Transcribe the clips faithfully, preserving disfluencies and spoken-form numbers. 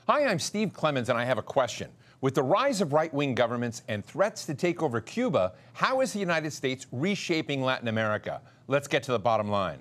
Hi, I'm Steve Clemons, and I have a question. With the rise of right-wing governments and threats to take over Cuba, how is the United States reshaping Latin America? Let's get to the bottom line.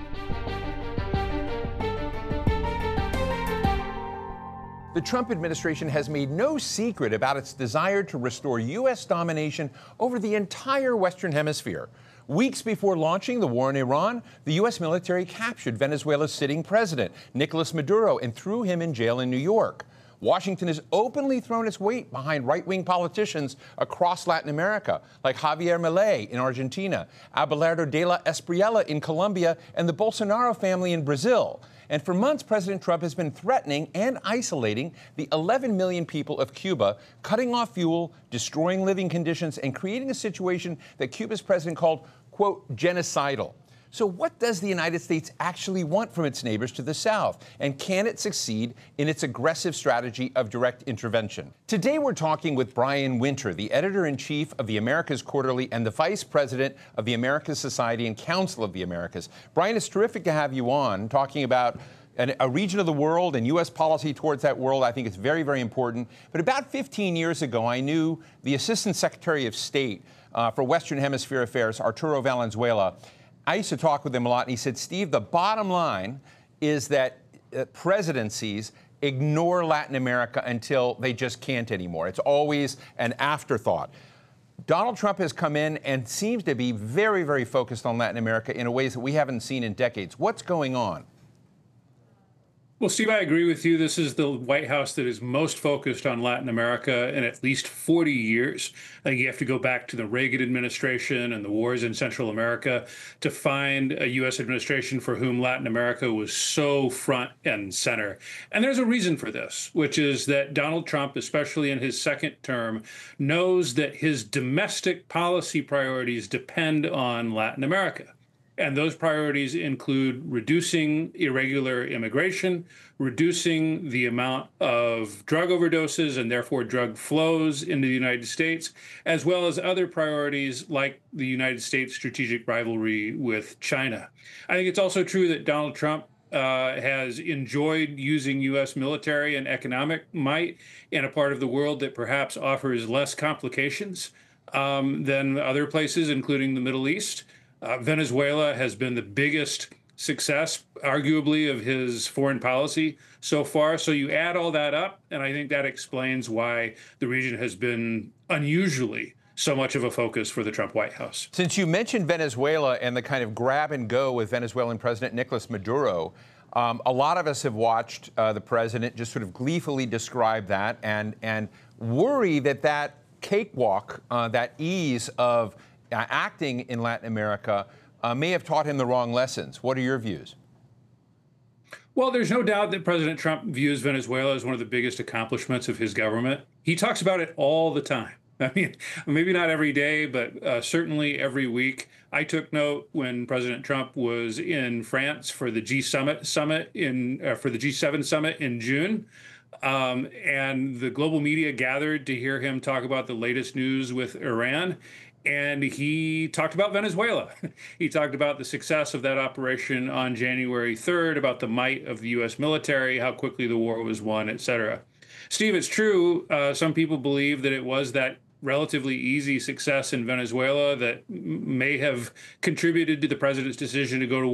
The Trump administration has made no secret about its desire to restore U S domination over the entire Western Hemisphere. Weeks before launching the war in Iran, the U S military captured Venezuela's sitting president, Nicolas Maduro, and threw him in jail in New York. Washington has openly thrown its weight behind right-wing politicians across Latin America, like Javier Milei in Argentina, Abelardo de la Espriella in Colombia, and the Bolsonaro family in Brazil. And for months, President Trump has been threatening and isolating the eleven million people of Cuba, cutting off fuel, destroying living conditions, and creating a situation that Cuba's president called, quote, genocidal. So what does the United States actually want from its neighbors to the south? And can it succeed in its aggressive strategy of direct intervention? Today, we're talking with Brian Winter, the editor-in-chief of the Americas Quarterly and the vice president of the Americas Society and Council of the Americas. Brian, it's terrific to have you on talking about an, a region of the world and U S policy towards that world. I think it's very, very important. But about fifteen years ago, I knew the Assistant Secretary of State uh, for Western Hemisphere Affairs, Arturo Valenzuela. I used to talk with him a lot, and he said, Steve, the bottom line is that uh, presidencies ignore Latin America until they just can't anymore. It's always an afterthought. Donald Trump has come in and seems to be very, very focused on Latin America in ways that we haven't seen in decades. What's going on? Well, Steve, I agree with you. This is the White House that is most focused on Latin America in at least forty years. I think you have to go back to the Reagan administration and the wars in Central America to find a U S administration for whom Latin America was so front and center. And there's a reason for this, which is that Donald Trump, especially in his second term, knows that his domestic policy priorities depend on Latin America. And those priorities include reducing irregular immigration, reducing the amount of drug overdoses and therefore drug flows into the United States, as well as other priorities like the United States' strategic rivalry with China. I think it's also true that Donald Trump Uh, has enjoyed using U S military and economic might in a part of the world that perhaps offers less complications um, than other places, including the Middle East. Uh, Venezuela has been the biggest success, arguably, of his foreign policy so far. So you add all that up, and I think that explains why the region has been unusually so much of a focus for the Trump White House. Since you mentioned Venezuela and the kind of grab and go with Venezuelan President Nicolas Maduro, um, a lot of us have watched uh, the president just sort of gleefully describe that and, and worry that that cakewalk, uh, that ease of Uh, acting in Latin America uh, may have taught him the wrong lessons. What are your views? Well, there's no doubt that President Trump views Venezuela as one of the biggest accomplishments of his government. He talks about it all the time. I mean, maybe not every day, but uh, certainly every week. I took note when President Trump was in France for the G summit summit in uh, for the G seven summit in June. Um, and the global media gathered to hear him talk about the latest news with Iran. And he talked about Venezuela. He talked about the success of that operation on January third, about the might of the U S military, how quickly the war was won, et cetera. Steve, it's true. Uh, some people believe that it was that relatively easy success in Venezuela that may have contributed to the president's decision to go to